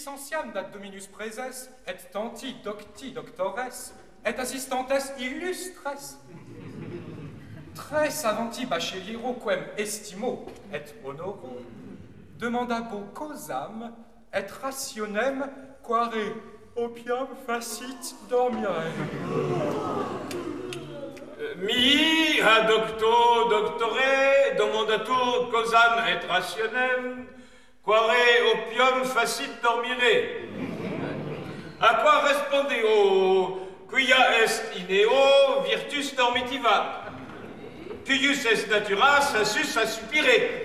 licentiam dat dominus preses, et tanti docti doctores, et assistentes illustres. Très savanti bacheliero quem estimo et honoro, demandabo causam et rationem quare opium facit dormire. Mi a docto doctore demandatur causam et rationem quare opium facit dormire. A quoi respondeo quia est ineo virtus dormitiva, cuius est natura sensus assupire.